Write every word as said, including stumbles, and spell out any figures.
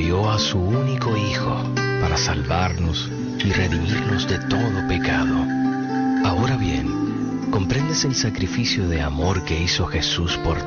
envió a su único Hijo para salvarnos y redimirnos de todo pecado. Ahora bien, ¿comprendes el sacrificio de amor que hizo Jesús por